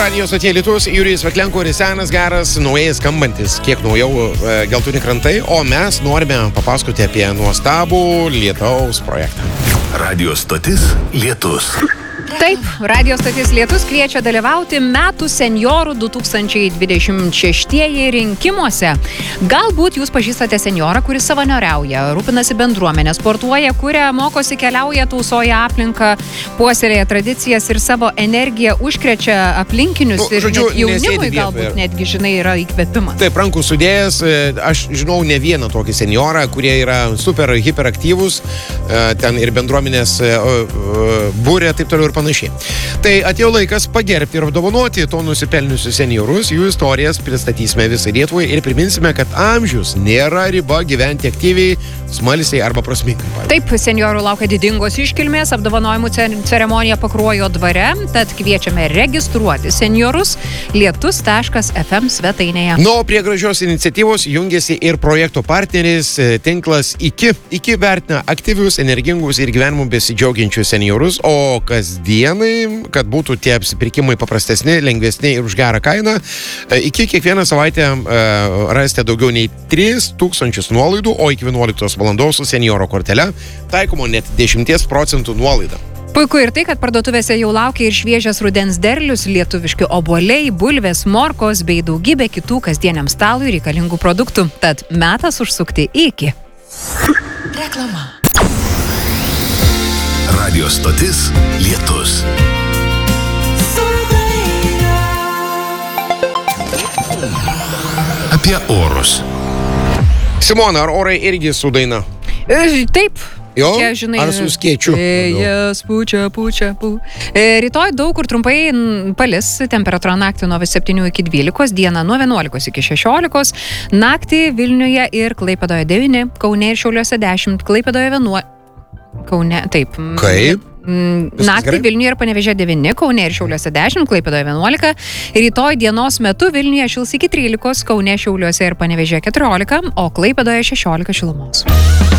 Radio stotyje Lietus, Jurijus Veklenko ir senas geras, naujai skambantis, kiek naujau Geltoni krantai, o mes norime papasakoti apie nuostabų Lietaus projektą. Radio stotis Lietus. Taip, Radio stotis Lietus kviečia dalyvauti metų senjorų 2026 rinkimuose. Galbūt jūs pažįstate senjorą, kuris savanoriauja, rūpinasi bendruomenę, sportuoja, kuria, mokosi, keliauja, tausoja aplinką, puoselėja tradicijas ir savo energiją užkrečia aplinkinius ir jaunimui galbūt netgi, žinai, yra įkvėpimas. Taip, rankų sudėjęs, aš žinau ne vieną tokį senjorą, kurie yra super hiperaktyvūs, ten ir bendruomenės būrė, taip toliau ir panašiai. Tai atėjo laikas pagerbti ir apdovanoti to nusipelniusius senjorus, jų istorijas pristatysime visai Lietuvai ir priminsime, kad amžius nėra riba gyventi aktyviai, smalsiai arba prasmingai. Taip, senjorų laukia didingos iškilmės, apdovanojimų ceremonija Pakruojo dvare, tad kviečiame registruoti senjorus lietus.fm svetainėje. Nu, prie gražios iniciatyvos jungiasi ir projekto partneris tinklas iki vertina aktyvius, energingus ir gyvenimu besidžiaugiančius senjorus, o kasdienai, kad būtų tie apsipirkimai paprastesni, lengvesni ir už gerą kainą. Iki kiekvieną savaitę rasite daugiau nei 3000 nuolaidų, o iki 11 valandos su senjoro kortele taikomo net 10% nuolaida. Puiku ir tai, kad parduotuvėse jau laukia ir šviežias rudens derlius, lietuviški obuoliai, bulvės, morkos bei daugybė kitų kasdieniam stalui reikalingų produktų. Tad metas užsukti iki. Reklama. Radio stotis Lietus. Apie orus. Simona, ar orai irgi su daina? Taip. Jo? Čia, žinai, ar su skėčiu? Vėjas pučia. Rytoj daug kur trumpai palis, temperatūra naktį nuo 7 iki 12, dieną nuo 11 iki 16, naktį Vilniuje ir Klaipėdoje 9, Kaune ir Šiauliuose 10, Klaipėdoje 11. Kaune, taip. Kaip? Naktį Vilniuje ir Panevėžyje 9, Kaune ir Šiauliuose 10, Klaipėdoje 11. Rytoj dienos metu Vilniuje šils iki 13, Kaune, Šiauliuose ir Panevėžyje 14, o Klaipėdoje 16 šilumos.